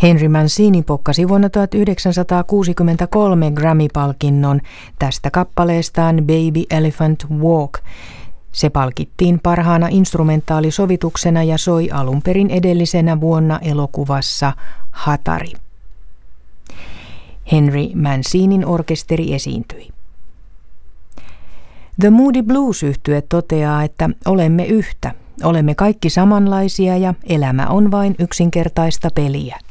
Henry Mancini pokkasi vuonna 1963 Grammy-palkinnon tästä kappaleestaan Baby Elephant Walk. Se palkittiin parhaana instrumentaalisovituksena ja soi alun perin edellisenä vuonna elokuvassa Hatari. Henry Mancinin orkesteri esiintyi. The Moody Blues-yhtye toteaa, että olemme yhtä, olemme kaikki samanlaisia ja elämä on vain yksinkertaista peliä.